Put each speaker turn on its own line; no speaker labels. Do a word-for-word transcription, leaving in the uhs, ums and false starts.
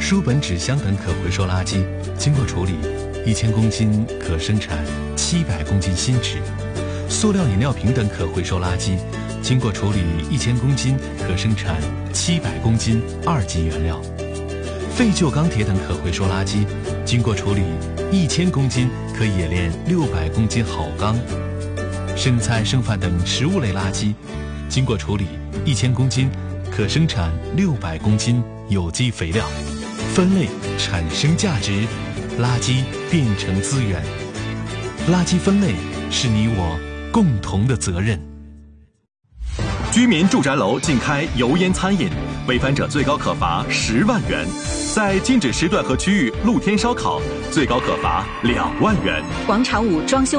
书本、纸箱等可回收垃圾，经过处理，一千公斤可生产七百公斤新纸；塑料饮料瓶等可回收垃圾，经过处理，一千公斤可生产七百公斤二级原料；废旧钢铁等可回收垃圾，经过处理，一千公斤可冶炼六百公斤好钢；剩菜剩饭等食物类垃圾，经过处理，一千公斤可生产六百公斤有机肥料。分类产生价值，垃圾变成资源。垃圾分类是你我共同的责任。
居民住宅楼禁开油烟餐饮，违反者最高可罚十万元；在禁止时段和区域露天烧烤，最高可罚两万元。
广场舞装修